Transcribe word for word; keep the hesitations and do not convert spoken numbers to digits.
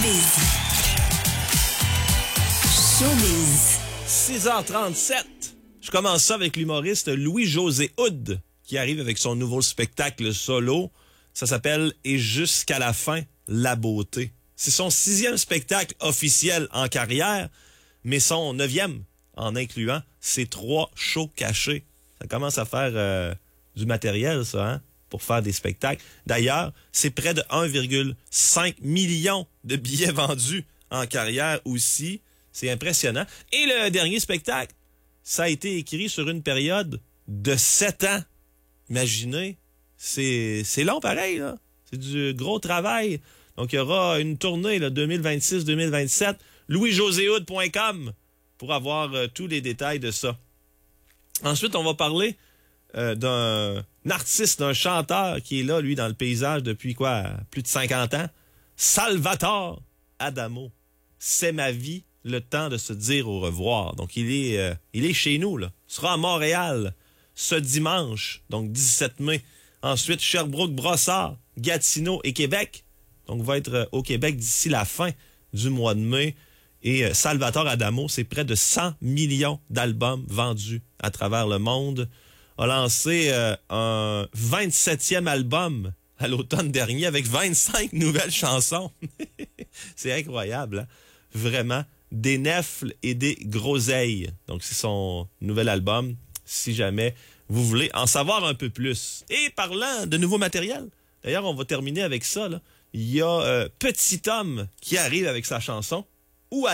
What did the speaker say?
Showbiz. Showbiz. six heures trente-sept. Je commence ça avec l'humoriste Louis-José Hood, qui arrive avec son nouveau spectacle solo. Ça s'appelle « Et jusqu'à la fin, la beauté ». C'est son sixième spectacle officiel en carrière, mais son neuvième, en incluant ses trois shows cachés. Ça commence à faire euh, du matériel, ça, hein, pour faire des spectacles. D'ailleurs, c'est près de un virgule cinq million de billets vendus en carrière aussi. C'est impressionnant. Et le dernier spectacle, ça a été écrit sur une période de sept ans. Imaginez, c'est, c'est long pareil, là. C'est du gros travail. Donc, il y aura une tournée là, deux mille vingt-six deux mille vingt-sept. louis josé hood point com pour avoir euh, tous les détails de ça. Ensuite, on va parler euh, d'un artiste, d'un chanteur qui est là, lui, dans le paysage depuis quoi, plus de cinquante ans. Salvatore Adamo. C'est ma vie, le temps de se dire au revoir. Donc, il est, euh, il est chez nous, là. Il sera à Montréal ce dimanche, donc dix-sept mai. Ensuite, Sherbrooke, Brossard, Gatineau et Québec. Donc, va être euh, au Québec d'ici la fin du mois de mai. Et euh, Salvatore Adamo, c'est près de cent millions d'albums vendus à travers le monde. A lancé euh, un vingt-septième album à l'automne dernier avec vingt-cinq nouvelles chansons. C'est incroyable, hein? Vraiment. Des nèfles et des groseilles. Donc, c'est son nouvel album, si jamais vous voulez en savoir un peu plus. Et parlant de nouveau matériel, d'ailleurs, on va terminer avec ça, là. Il y a euh, Petit Homme qui arrive avec sa chanson « Où aller ».